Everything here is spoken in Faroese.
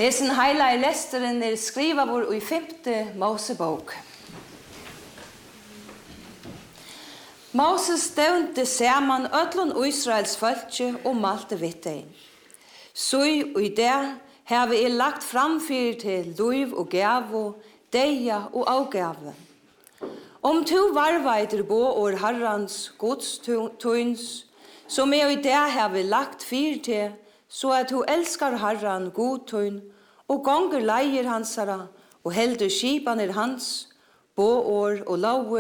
Hesen heila I lesteren skriva vår I 5. Mosebok. Moses stevnte saman öllun Israels fölkje og malte vittei. Sui og I det har vi lagt framfyr til luiv og gavo, deia og avgave. Om tu varveider bo or Herrans godstuns, som I det har vi lagt fyr til, så at du elskar Herran godtun, og gonger leier hansara, og heldur skipaner hans, bo or og lauer,